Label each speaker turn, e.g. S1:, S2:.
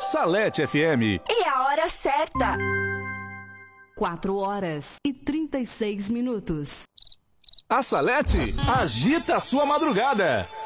S1: Salete FM.
S2: E a hora certa.
S3: 4h36.
S1: A Salete agita a sua madrugada.